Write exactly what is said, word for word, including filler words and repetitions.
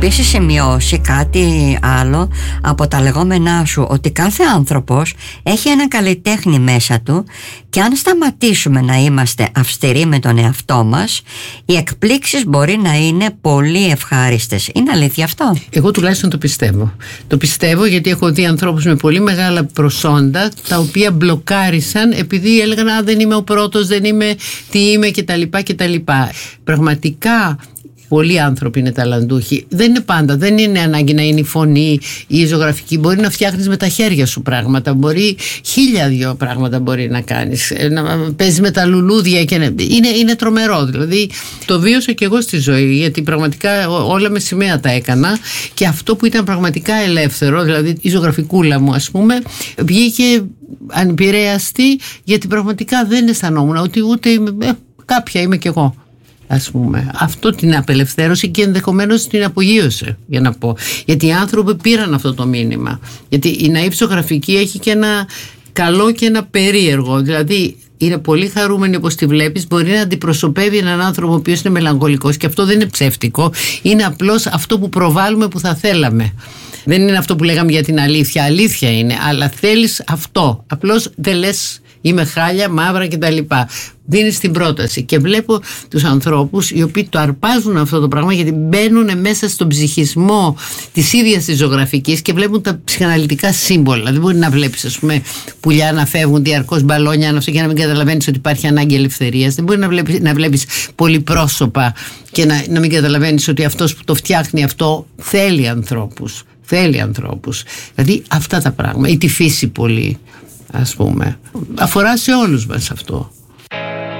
επίσης σημειώσει κάτι άλλο από τα λεγόμενά σου, ότι κάθε άνθρωπος έχει έναν καλλιτέχνη μέσα του και αν σταματήσουμε να είμαστε αυστηροί με τον εαυτό μας, οι εκπλήξεις μπορεί να είναι πολύ ευχάριστες. Είναι αλήθεια αυτό? Εγώ τουλάχιστον το πιστεύω. Το πιστεύω γιατί έχω δει ανθρώπους με πολύ μεγάλα προσόντα, τα οποία μπλοκάρισαν επειδή έλεγαν «Α, δεν είμαι ο πρώτος, δεν είμαι τι είμαι» κτλ. κτλ. Πραγματικά πολλοί άνθρωποι είναι ταλαντούχοι. Δεν είναι πάντα, δεν είναι ανάγκη να είναι η φωνή ή η ζωγραφική. Μπορεί να φτιάχνεις με τα χέρια σου πράγματα. Μπορεί χίλια δυο πράγματα μπορεί να κάνεις. Να παίζεις με τα λουλούδια και να... είναι, είναι τρομερό. Δηλαδή το βίωσα και εγώ στη ζωή, γιατί πραγματικά όλα με σημαία τα έκανα και αυτό που ήταν πραγματικά ελεύθερο, δηλαδή η ζωγραφικούλα μου ας πούμε, βγήκε ανεπηρέαστη, γιατί πραγματικά δεν αισθανόμουν ότι ούτε είμαι, ε, κάποια είμαι κι εγώ. Ας πούμε. Αυτό την απελευθέρωσε και ενδεχομένως την απογείωσε, για να πω. Γιατί οι άνθρωποι πήραν αυτό το μήνυμα. Γιατί η ναΐβ ζωγραφική έχει και ένα καλό και ένα περίεργο. Δηλαδή είναι πολύ χαρούμενη όπως τη βλέπεις, μπορεί να αντιπροσωπεύει έναν άνθρωπο ο οποίος είναι μελαγχολικός και αυτό δεν είναι ψεύτικο. Είναι απλώς αυτό που προβάλλουμε που θα θέλαμε. Δεν είναι αυτό που λέγαμε για την αλήθεια. Αλήθεια είναι, αλλά θέλεις αυτό. Απλώς δεν λες είμαι χάλια, μαύρα κτλ. Δίνεις την πρόταση και βλέπω τους ανθρώπους οι οποίοι το αρπάζουν αυτό το πράγμα, γιατί μπαίνουν μέσα στον ψυχισμό της ίδιας της ζωγραφικής και βλέπουν τα ψυχαναλυτικά σύμβολα. Δεν μπορεί να βλέπεις ας πούμε πουλιά να φεύγουν διαρκώς, μπαλόνια αυτό, και να μην καταλαβαίνεις ότι υπάρχει ανάγκη ελευθερίας. Δεν μπορεί να βλέπεις, να βλέπεις πολυπρόσωπα και να, να μην καταλαβαίνεις ότι αυτός που το φτιάχνει αυτό θέλει ανθρώπους. Θέλει ανθρώπους. Δηλαδή αυτά τα πράγματα. Ή τη φύση πολύ, ας πούμε. Αφορά σε όλους μας αυτό.